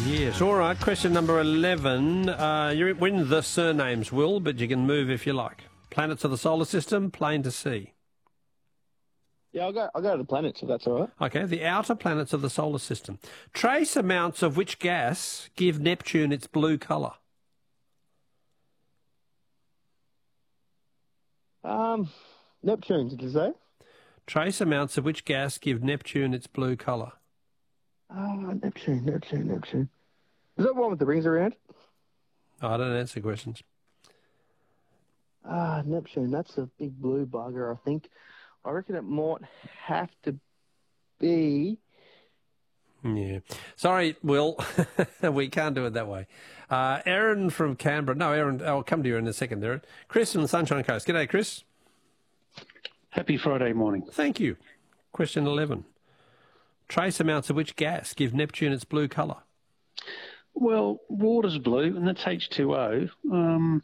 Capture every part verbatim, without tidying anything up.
Yes, all right. Question number eleven. Uh, you're in the surnames, Will, but you can move if you like. Planets of the solar system, plain to see. Yeah, I'll go. I'll go to the planets if that's all right. Okay, the outer planets of the solar system. Trace amounts of which gas give Neptune its blue colour? Um, Neptune, did you say? Trace amounts of which gas give Neptune its blue colour? Ah, Neptune, Neptune, Neptune. Is that one with the rings around? Oh, I don't answer questions. Ah, Neptune. That's a big blue bugger, I think. I reckon it might have to be. Yeah. Sorry, Will. We can't do it that way. Uh, Aaron from Canberra. No, Aaron, I'll come to you in a second, Aaron. Chris from the Sunshine Coast. G'day, Chris. Happy Friday morning. Thank you. Question eleven. Trace amounts of which gas give Neptune its blue colour? Well, water's blue, and that's H two O. Um,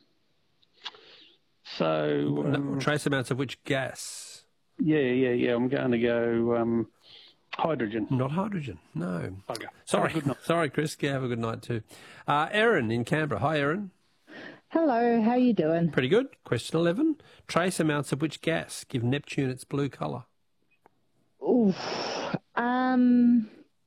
so... Um, no, trace amounts of which gas? Yeah, yeah, yeah. I'm going to go um, hydrogen. Not hydrogen, no. Okay. Sorry, good night. Sorry, Chris. Yeah, have a good night too. Uh, Erin in Canberra. Hi, Erin. Hello, how are you doing? Pretty good. Question eleven. Trace amounts of which gas give Neptune its blue colour? Oof. Um,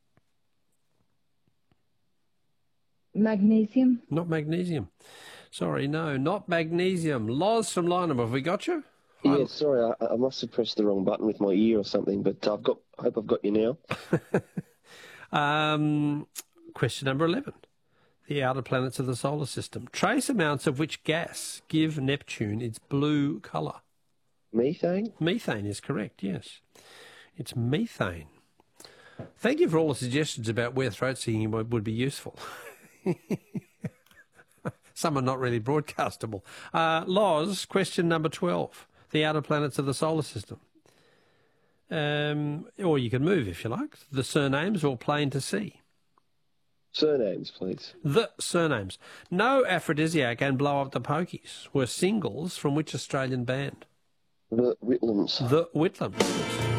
magnesium? Not magnesium. Sorry, no, not magnesium. Loz from Lynham, have we got you? Yeah, sorry, I, I must have pressed the wrong button with my ear or something, but I've got. I hope I've got you now. um, question number eleven. The outer planets of the solar system. Trace amounts of which gas give Neptune its blue colour? Methane? Methane is correct, yes. It's methane. Thank you for all the suggestions about where throat singing would, would be useful. Some are not really broadcastable. Uh, Loz, question number twelve. The outer planets of the solar system. Um, or you can move if you like. The surnames or plain to see. Surnames, please. The surnames. No Aphrodisiac and Blow Up the Pokies were singles from which Australian band? The Whitlams. The Whitlams.